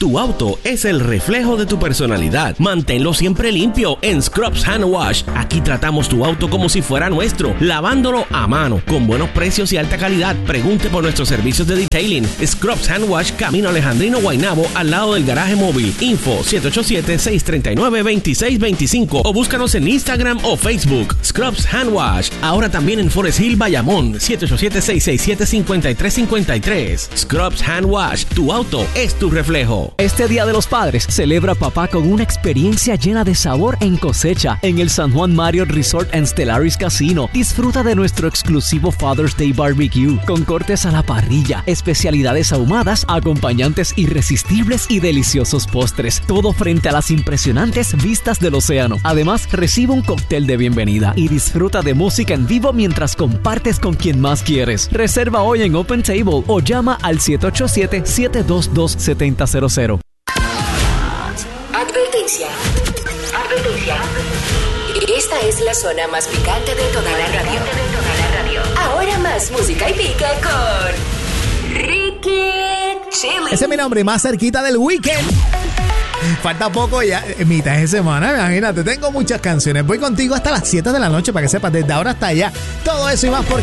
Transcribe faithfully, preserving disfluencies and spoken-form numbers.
Tu auto es el reflejo de tu personalidad. Manténlo siempre limpio en Scrubs Hand Wash. Aquí tratamos tu auto como si fuera nuestro, lavándolo a mano, con buenos precios y alta calidad. Pregunte por nuestros servicios de detailing. Scrubs Hand Wash, Camino Alejandrino, Guaynabo, al lado del garaje móvil. Info siete ocho siete, seis tres nueve, dos seis dos cinco o búscanos en Instagram o Facebook. Scrubs Hand Wash. Ahora también en Forest Hill, Bayamón. siete ocho siete, seis seis siete, cinco tres cinco tres. Scrubs Hand Wash. Tu auto es tu reflejo. Este Día de los Padres celebra papá con una experiencia llena de sabor en Cosecha en el San Juan Marriott Resort and Stellaris Casino. Disfruta de nuestro exclusivo Father's Day Barbecue con cortes a la parrilla, especialidades ahumadas, acompañantes irresistibles y deliciosos postres. Todo frente a las impresionantes vistas del océano. Además, recibe un cóctel de bienvenida y disfruta de música en vivo mientras compartes con quien más quieres. Reserva hoy en Open Table o llama al siete ocho siete, siete dos dos, siete cero cero. Advertencia. Advertencia. Esta es la zona más picante de toda la radio. De toda la radio. Ahora más música y pica con Ricky Chili. Ese es mi nombre, más cerquita del weekend. Falta poco ya, mitad de semana, imagínate. Tengo muchas canciones. Voy contigo hasta las siete de la noche para que sepas, desde ahora hasta allá. Todo eso y más porque